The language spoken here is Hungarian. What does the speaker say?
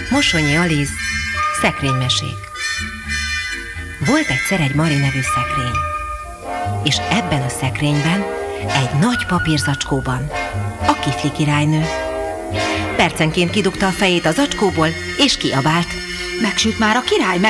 Mosonyi Aliz, szekrénymesék. Volt egyszer egy Mari nevű szekrény, és ebben a szekrényben, egy nagy papírzacskóban a Kifli királynő. Percenként kidugta a fejét az zacskóból, és kiabált: Megsült már a király,